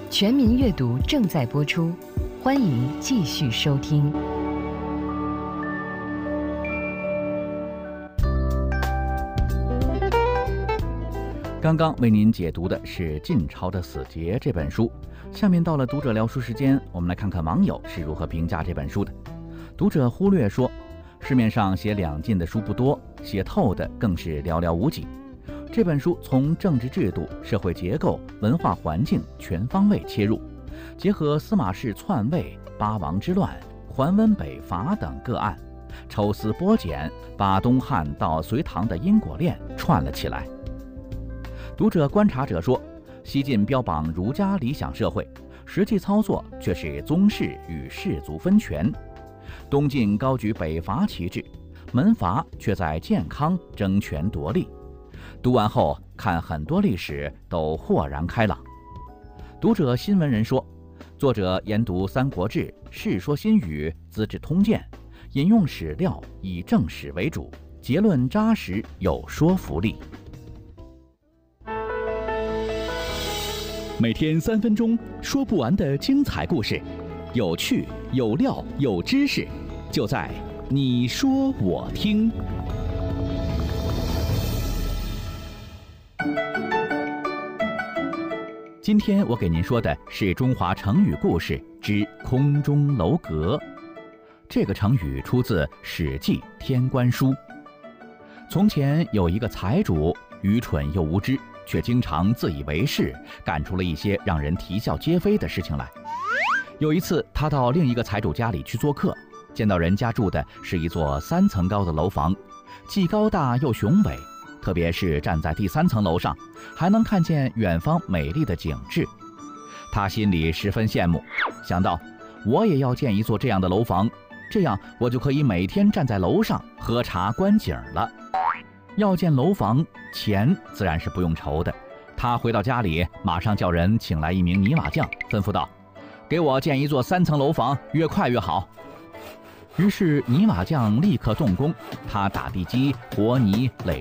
全民阅读正在播出，欢迎继续收听。 刚刚为您解读的是《晋朝的死结》这本书，下面到了读者聊书时间，我们来看看网友是如何评价这本书的。读者忽略说，市面上写两晋的书不多，写透的更是寥寥无几。这本书从政治制度、社会结构、文化环境全方位切入，结合司马氏篡位、八王之乱、桓温北伐等个案，抽丝剥茧，把东汉到隋唐的因果链串了起来。读者观察者说，西晋标榜儒家理想社会，实际操作却是宗室与士族分权；东晋高举北伐旗帜，门阀却在健康争权夺利。读完后看很多历史都豁然开朗。读者新闻人说，作者研读《三国志》《世说新语》《资治通鉴》，引用史料以正史为主，结论扎实有说服力。 每天3分钟，说不完的精彩故事，有趣有料有知识，就在你说我听。 今天我给您说的是中华成语故事之空中楼阁。这个成语出自《史记·天官书》。从前有一个财主，愚蠢又无知，却经常自以为是，干出了一些让人啼笑皆非的事情来。有一次，他到另一个财主家里去做客，见到人家住的是一座3层高的楼房，既高大又雄伟，特别是站在第3层楼上，还能看见远方美丽的景致。他心里十分羡慕，想到我也要建一座这样的楼房，这样我就可以每天站在楼上喝茶观景了。要建楼房，钱自然是不用愁的。他回到家里，马上叫人请来一名泥瓦匠，吩咐道：“给我建一座3层楼房，越快越好。”于是泥瓦匠立刻动工，他打地基、和泥、垒